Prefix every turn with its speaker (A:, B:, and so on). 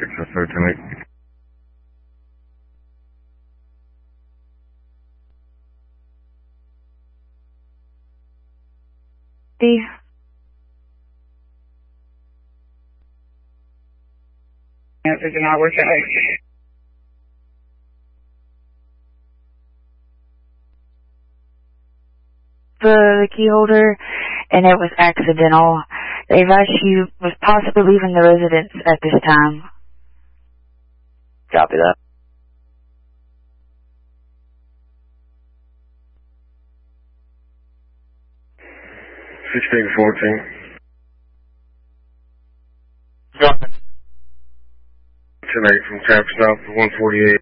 A: 603
B: Steve?
C: Answer did not work out.
B: The key holder, and it was accidental. They've asked you was possibly leaving the residence at this time.
D: Copy that.
A: $16 to 14.
E: Got it.
A: 10-8 from Traffic Stop for 148.